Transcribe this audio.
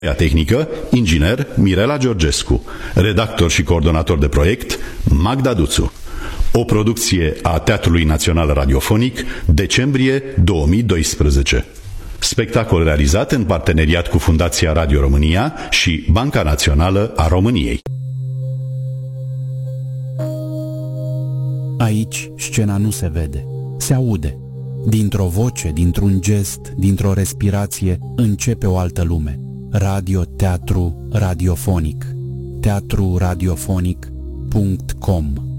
Tehnică, inginer Mirela Georgescu, redactor și coordonator de proiect Magda Duțu. O producție a Teatrului Național Radiofonic, decembrie 2012. Spectacol realizat în parteneriat cu Fundația Radio România și Banca Națională a României. Aici scena nu se vede, se aude. Dintr-o voce, dintr-un gest, dintr-o respirație, începe o altă lume. Radio-teatru radiofonic. teatruradiofonic.com